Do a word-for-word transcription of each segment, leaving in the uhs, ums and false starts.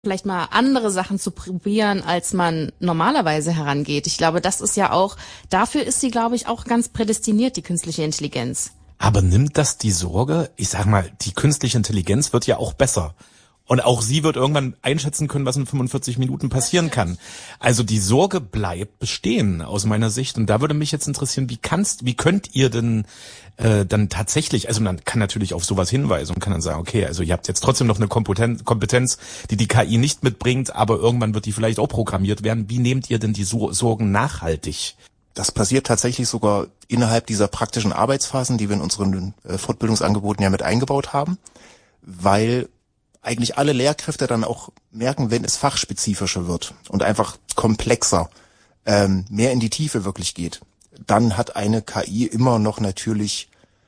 vielleicht mal andere Sachen zu probieren, als man normalerweise herangeht. Ich glaube, das ist ja auch, dafür ist sie, glaube ich, auch ganz prädestiniert, die künstliche Intelligenz. Aber nimmt das die Sorge? Ich sag mal, die künstliche Intelligenz wird ja auch besser. Und auch sie wird irgendwann einschätzen können, was in fünfundvierzig Minuten passieren kann. Also die Sorge bleibt bestehen aus meiner Sicht. Und da würde mich jetzt interessieren, wie kannst, wie könnt ihr denn äh, dann tatsächlich, also man kann natürlich auf sowas hinweisen und kann dann sagen, okay, also ihr habt jetzt trotzdem noch eine Kompetenz, Kompetenz, die die K I nicht mitbringt, aber irgendwann wird die vielleicht auch programmiert werden. Wie nehmt ihr denn die Sor- Sorgen nachhaltig? Das passiert tatsächlich sogar innerhalb dieser praktischen Arbeitsphasen, die wir in unseren äh, Fortbildungsangeboten ja mit eingebaut haben, weil eigentlich alle Lehrkräfte dann auch merken, wenn es fachspezifischer wird und einfach komplexer, ähm, mehr in die Tiefe wirklich geht, dann hat eine K I immer noch natürlich,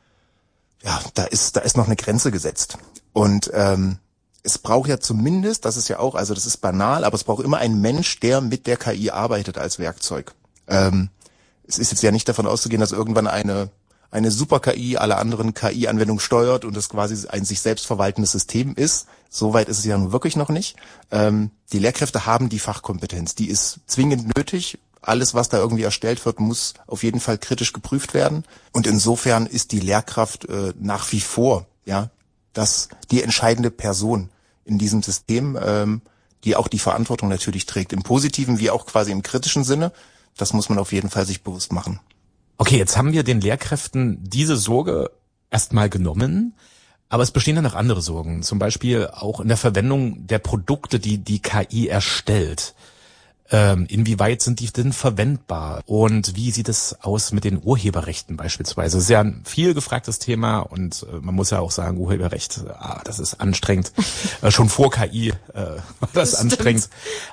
ja, da ist da ist noch eine Grenze gesetzt. Und ähm, es braucht ja zumindest, das ist ja auch, also das ist banal, aber es braucht immer einen Mensch, der mit der K I arbeitet als Werkzeug. Ähm, es ist jetzt ja nicht davon auszugehen, dass irgendwann eine eine Super-K I alle anderen K I-Anwendungen steuert und das quasi ein sich selbst verwaltendes System ist. Soweit ist es ja nun wirklich noch nicht. Ähm, die Lehrkräfte haben die Fachkompetenz, die ist zwingend nötig. Alles, was da irgendwie erstellt wird, muss auf jeden Fall kritisch geprüft werden. Und insofern ist die Lehrkraft äh, nach wie vor ja das die entscheidende Person in diesem System, ähm, die auch die Verantwortung natürlich trägt, im positiven wie auch quasi im kritischen Sinne. Das muss man auf jeden Fall sich bewusst machen. Okay, jetzt haben wir den Lehrkräften diese Sorge erstmal genommen, aber es bestehen dann noch andere Sorgen, zum Beispiel auch in der Verwendung der Produkte, die die K I erstellt. Ähm, inwieweit sind die denn verwendbar und wie sieht es aus mit den Urheberrechten beispielsweise? Das ist ja ein viel gefragtes Thema und äh, man muss ja auch sagen, Urheberrecht, ah, das ist anstrengend. äh, schon vor K I äh, war das, das anstrengend.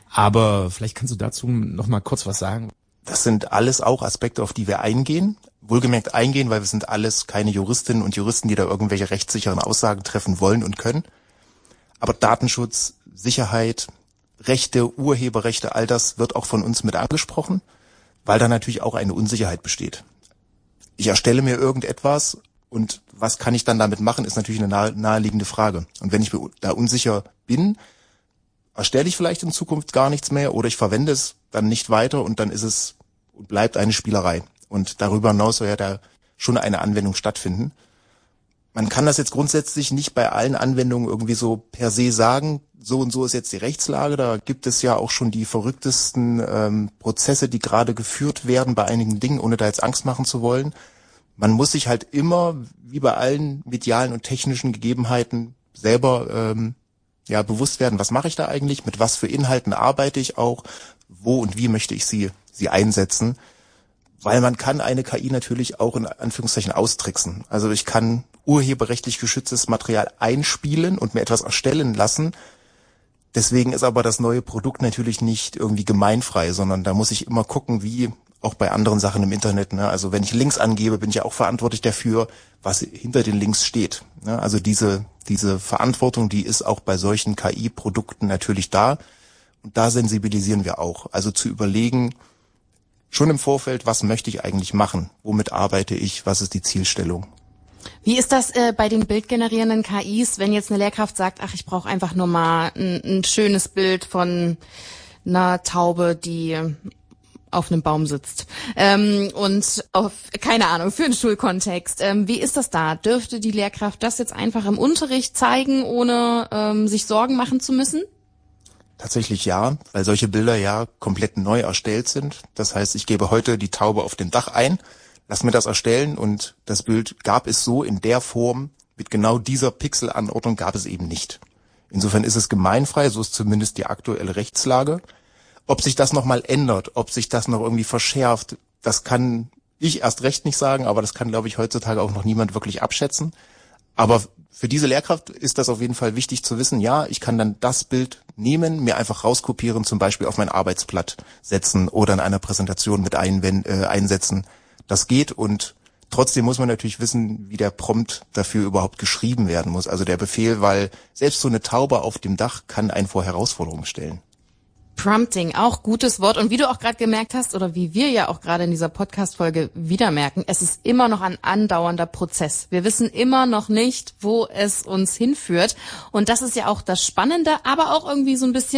Aber vielleicht kannst du dazu noch mal kurz was sagen. Das sind alles auch Aspekte, auf die wir eingehen. Wohlgemerkt eingehen, weil wir sind alles keine Juristinnen und Juristen, die da irgendwelche rechtssicheren Aussagen treffen wollen und können. Aber Datenschutz, Sicherheit, Rechte, Urheberrechte, all das wird auch von uns mit angesprochen, weil da natürlich auch eine Unsicherheit besteht. Ich erstelle mir irgendetwas und was kann ich dann damit machen, ist natürlich eine nahe, naheliegende Frage. Und wenn ich mir da unsicher bin, erstelle ich vielleicht in Zukunft gar nichts mehr oder ich verwende es dann nicht weiter und dann ist es und bleibt eine Spielerei. Und darüber hinaus soll ja da schon eine Anwendung stattfinden. Man kann das jetzt grundsätzlich nicht bei allen Anwendungen irgendwie so per se sagen, so und so ist jetzt die Rechtslage. Da gibt es ja auch schon die verrücktesten ähm, Prozesse, die gerade geführt werden bei einigen Dingen, ohne da jetzt Angst machen zu wollen. Man muss sich halt immer, wie bei allen medialen und technischen Gegebenheiten, selber ähm, ja bewusst werden, was mache ich da eigentlich, mit was für Inhalten arbeite ich auch, wo und wie möchte ich sie sie einsetzen. Weil man kann eine K I natürlich auch in Anführungszeichen austricksen. Also ich kann urheberrechtlich geschütztes Material einspielen und mir etwas erstellen lassen. Deswegen ist aber das neue Produkt natürlich nicht irgendwie gemeinfrei, sondern da muss ich immer gucken, wie auch bei anderen Sachen im Internet. Ne? Also wenn ich Links angebe, bin ich ja auch verantwortlich dafür, was hinter den Links steht. Ne? Also diese diese Verantwortung, die ist auch bei solchen K I-Produkten natürlich da. Und da sensibilisieren wir auch. Also zu überlegen, schon im Vorfeld, was möchte ich eigentlich machen? Womit arbeite ich? Was ist die Zielstellung? Wie ist das äh, bei den bildgenerierenden K Is, wenn jetzt eine Lehrkraft sagt, ach, ich brauche einfach nur mal ein, ein schönes Bild von einer Taube, die auf einem Baum sitzt ähm, und auf, keine Ahnung, für einen Schulkontext. Ähm, wie ist das da? Dürfte die Lehrkraft das jetzt einfach im Unterricht zeigen, ohne ähm, sich Sorgen machen zu müssen? Tatsächlich ja, weil solche Bilder ja komplett neu erstellt sind. Das heißt, ich gebe heute die Taube auf dem Dach ein, lass mir das erstellen und das Bild gab es so in der Form, mit genau dieser Pixelanordnung gab es eben nicht. Insofern ist es gemeinfrei, so ist zumindest die aktuelle Rechtslage. Ob sich das nochmal ändert, ob sich das noch irgendwie verschärft, das kann ich erst recht nicht sagen, aber das kann, glaube ich, heutzutage auch noch niemand wirklich abschätzen. Aber für diese Lehrkraft ist das auf jeden Fall wichtig zu wissen, ja, ich kann dann das Bild nehmen, mir einfach rauskopieren, zum Beispiel auf mein Arbeitsblatt setzen oder in einer Präsentation mit einwend, äh, einsetzen. Das geht und trotzdem muss man natürlich wissen, wie der Prompt dafür überhaupt geschrieben werden muss, also der Befehl, weil selbst so eine Taube auf dem Dach kann einen vor Herausforderungen stellen. Prompting, auch gutes Wort. Und wie du auch gerade gemerkt hast, oder wie wir ja auch gerade in dieser Podcast-Folge wieder merken, es ist immer noch ein andauernder Prozess. Wir wissen immer noch nicht, wo es uns hinführt. Und das ist ja auch das Spannende, aber auch irgendwie so ein bisschen